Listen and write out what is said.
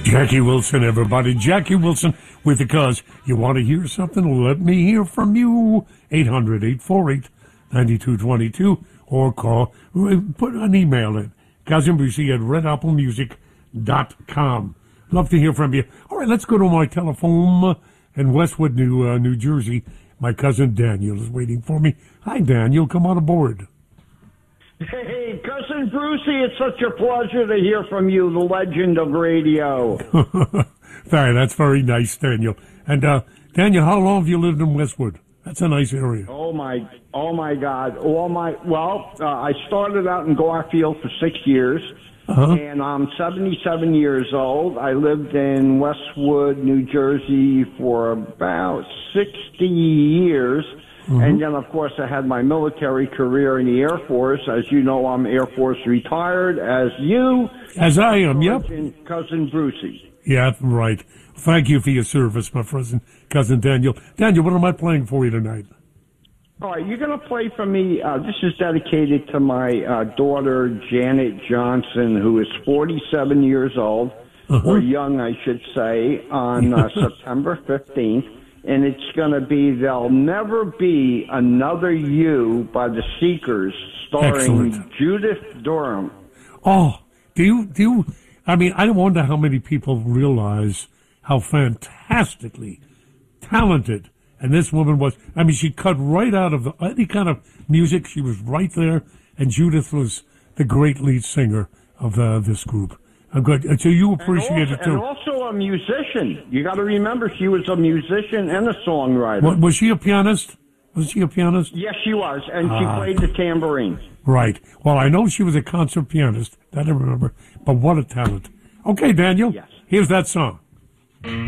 Jackie Wilson, everybody. Jackie Wilson with the cuz. You want to hear something? Let me hear from you. 800-848-9222 or call. Put an email in. Cousin Brucey at redapplemusic.com. Love to hear from you. All right, let's go to my telephone in Westwood, New Jersey. My cousin Daniel is waiting for me. Hi, Daniel. Come on aboard. Hey, Cousin Brucey, it's such a pleasure to hear from you, the legend of radio. That's very nice, Daniel. And, Daniel, how long have you lived in Westwood? That's a nice area. Oh my God. I started out in Garfield for 6 years, and I'm 77 years old. I lived in Westwood, New Jersey for about 60 years. And then, of course, I had my military career in the Air Force. As you know, I'm Air Force retired, as As I am, yep. Cousin Brucey. Yeah, right. Thank you for your service, my cousin Daniel. Daniel, what am I playing for you tonight? All right, you're going to play for me. This is dedicated to my daughter, Janet Johnson, who is 47 years old, or young, I should say, on September 15th. And it's going to be There'll Never Be Another You by the Seekers, starring Judith Durham. Oh, do you, I mean, I wonder how many people realize how fantastically talented, and this woman was. I mean, she cut right out of any kind of music. She was right there, and Judith was the great lead singer of this group. I'm good. So you appreciate it, too. And also a musician. You got to remember she was a musician and a songwriter. Was she a pianist? Was she a pianist? Yes, she was, and she played the tambourine. Right. Well, I know she was a concert pianist. That I remember. But what a talent. Okay, Daniel. Yes. Here's that song.